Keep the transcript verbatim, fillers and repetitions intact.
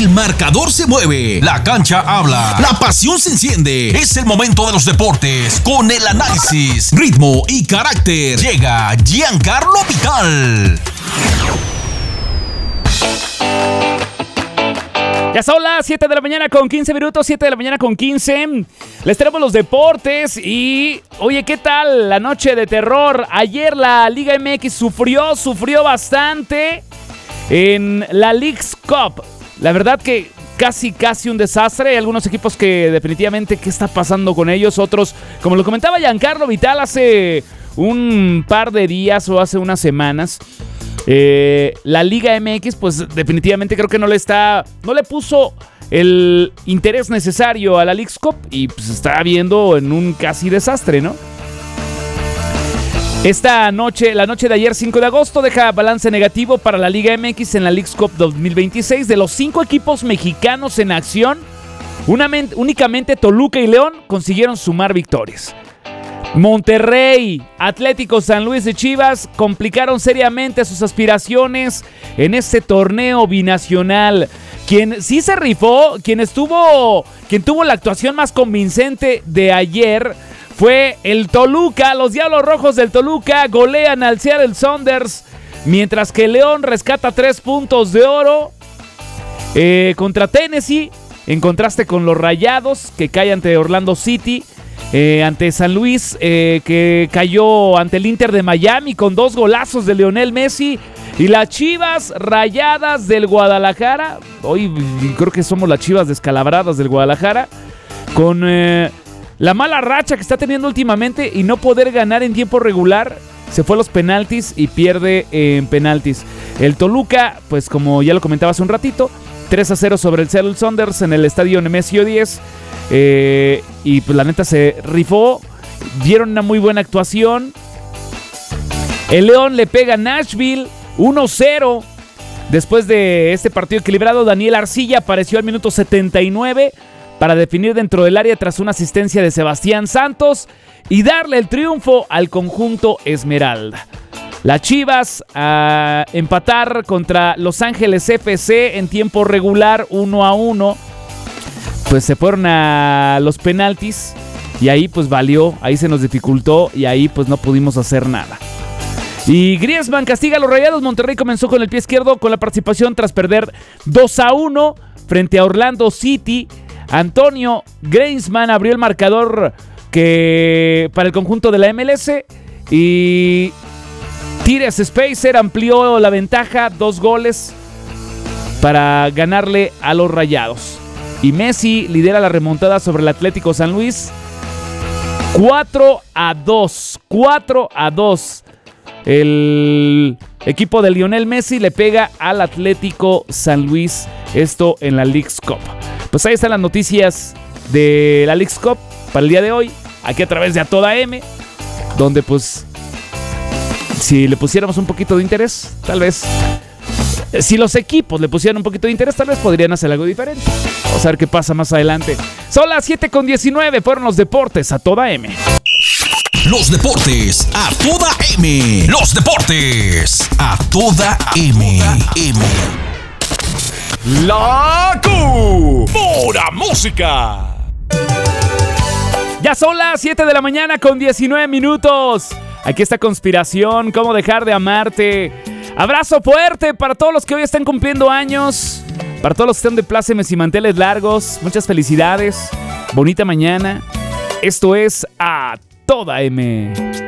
El marcador se mueve, la cancha habla, la pasión se enciende. Es el momento de los deportes con el análisis, ritmo y carácter. Llega Giancarlo Vital. Ya son las siete de la mañana con quince minutos, siete de la mañana con quince. Les tenemos los deportes y, oye, ¿qué tal la noche de terror? Ayer la Liga M X sufrió, sufrió bastante en la Leagues Cup. La verdad que casi, casi un desastre. Hay algunos equipos que definitivamente, ¿qué está pasando con ellos? Otros, como lo comentaba Giancarlo Vital hace un par de días o hace unas semanas, Eh, la Liga M X, pues definitivamente creo que no le está, no le puso el interés necesario a la Leagues Cup y pues está viendo en un casi desastre, ¿no? Esta noche, la noche de ayer, cinco de agosto, deja balance negativo para la Liga M X en la Leagues Cup dos mil veintiséis. De los cinco equipos mexicanos en acción, unamente, únicamente Toluca y León consiguieron sumar victorias. Monterrey, Atlético San Luis y Chivas complicaron seriamente sus aspiraciones en este torneo binacional. Quien sí se rifó, quien estuvo, quien tuvo la actuación más convincente de ayer fue el Toluca. Los Diablos Rojos del Toluca golean al Seattle Sounders, mientras que León rescata tres puntos de oro eh, contra Tennessee, en contraste con los Rayados, que cae ante Orlando City. Eh, ante San Luis, eh, que cayó ante el Inter de Miami con dos golazos de Lionel Messi. Y las Chivas Rayadas del Guadalajara, hoy creo que somos las Chivas descalabradas del Guadalajara, con eh, la mala racha que está teniendo últimamente y no poder ganar en tiempo regular, se fue a los penaltis y pierde eh, en penaltis. El Toluca, pues como ya lo comentaba hace un ratito, tres a cero sobre el Seattle Sounders en el estadio Nemesio diez. Eh, y pues la neta se rifó, dieron una muy buena actuación. El León le pega a Nashville uno cero. Después de este partido equilibrado, Daniel Arcilla apareció al minuto setenta y nueve para definir dentro del área tras una asistencia de Sebastián Santos y darle el triunfo al conjunto Esmeralda. Las Chivas a empatar contra Los Ángeles F C en tiempo regular uno a uno. Pues se fueron a los penaltis y ahí pues valió, ahí se nos dificultó y ahí pues no pudimos hacer nada. Y Griezmann castiga a los Rayados. Monterrey comenzó con el pie izquierdo con la participación tras perder dos a uno frente a Orlando City. Antonio Griezmann abrió el marcador que para el conjunto de la M L S y Tires Spacer amplió la ventaja, dos goles para ganarle a los Rayados. Y Messi lidera la remontada sobre el Atlético San Luis. cuatro a dos. cuatro a dos. El equipo de Lionel Messi le pega al Atlético San Luis. Esto en la Leagues Cup. Pues ahí están las noticias de la Leagues Cup para el día de hoy. Aquí a través de A Toda M. Donde pues, si le pusiéramos un poquito de interés, tal vez... Si los equipos le pusieran un poquito de interés, tal vez podrían hacer algo diferente. Vamos a ver qué pasa más adelante. Son las siete con diecinueve, fueron los deportes a toda M. Los deportes a toda M. Los deportes a toda M. M. La Q. Pura música. Ya son las siete de la mañana con diecinueve minutos. Aquí está Conspiración, cómo dejar de amarte. Abrazo fuerte para todos los que hoy están cumpliendo años, para todos los que están de plácemes y manteles largos. Muchas felicidades, bonita mañana. Esto es A Toda M.